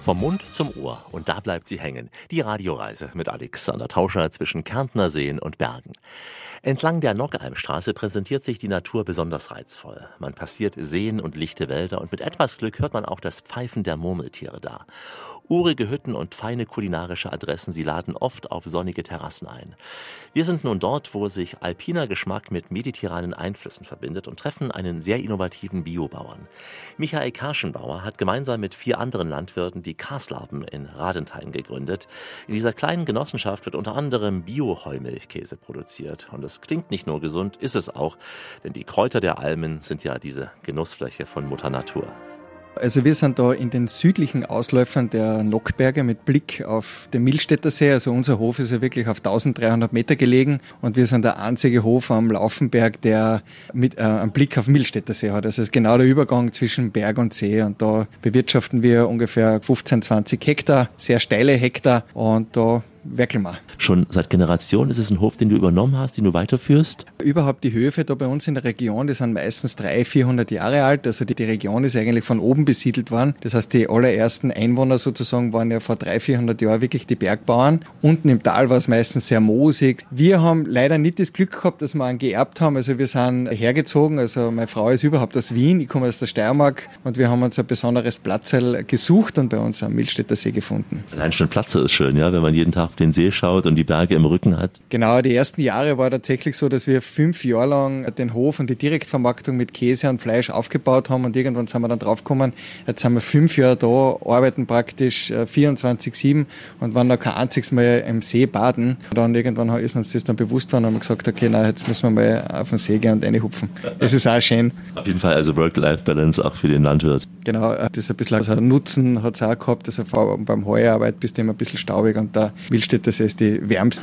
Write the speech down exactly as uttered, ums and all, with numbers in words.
Vom Mund zum Ohr und da bleibt sie hängen. Die Radioreise mit Alexander Tauscher zwischen Kärntner Seen und Bergen. Entlang der Nockalmstraße präsentiert sich die Natur besonders reizvoll. Man passiert Seen und lichte Wälder und mit etwas Glück hört man auch das Pfeifen der Murmeltiere da. Urige Hütten und feine kulinarische Adressen, sie laden oft auf sonnige Terrassen ein. Wir sind nun dort, wo sich alpiner Geschmack mit mediterranen Einflüssen verbindet und treffen einen sehr innovativen Biobauern. Michael Karschenbauer hat gemeinsam mit vier anderen Landwirten die Karslaben in Radenthein gegründet. In dieser kleinen Genossenschaft wird unter anderem Bio-Heumilchkäse produziert. Und es klingt nicht nur gesund, ist es auch, denn die Kräuter der Almen sind ja diese Genussfläche von Mutter Natur. Also wir sind da in den südlichen Ausläufern der Nockberge mit Blick auf den Millstätter See. Also unser Hof ist ja wirklich auf dreizehnhundert Meter gelegen und wir sind der einzige Hof am Laufenberg, der mit äh, einen Blick auf Millstätter See hat. Also es ist genau der Übergang zwischen Berg und See und da bewirtschaften wir ungefähr fünfzehn, zwanzig Hektar, sehr steile Hektar und da werkeln wir. Schon seit Generationen ist es ein Hof, den du übernommen hast, den du weiterführst? Überhaupt die Höfe da bei uns in der Region, die sind meistens dreihundert, vierhundert Jahre alt. Also die, die Region ist eigentlich von oben besiedelt worden. Das heißt, die allerersten Einwohner sozusagen waren ja vor dreihundert, vierhundert Jahren wirklich die Bergbauern. Unten im Tal war es meistens sehr moosig. Wir haben leider nicht das Glück gehabt, dass wir einen geerbt haben. Also wir sind hergezogen. Also meine Frau ist überhaupt aus Wien. Ich komme aus der Steiermark und wir haben uns ein besonderes Platzl gesucht und bei uns am Millstätter See gefunden. Allein schon Platzl ist schön, ja, wenn man jeden Tag auf den See schaut und die Berge im Rücken hat. Genau, die ersten Jahre war tatsächlich so, dass wir fünf Jahre lang den Hof und die Direktvermarktung mit Käse und Fleisch aufgebaut haben und irgendwann sind wir dann draufgekommen, jetzt sind wir fünf Jahre da, arbeiten praktisch vierundzwanzig sieben und waren noch kein einziges Mal im See baden. Und dann irgendwann ist uns das dann bewusst worden und haben gesagt, okay, na, jetzt müssen wir mal auf den See gehen und reinhupfen. Das ist auch schön. Auf jeden Fall also Work-Life-Balance auch für den Landwirt. Genau, das ist ein bisschen also Nutzen hat es auch gehabt, also vor allem beim Heuarbeit bist du immer ein bisschen staubig und der Millstätter See ist die wärmste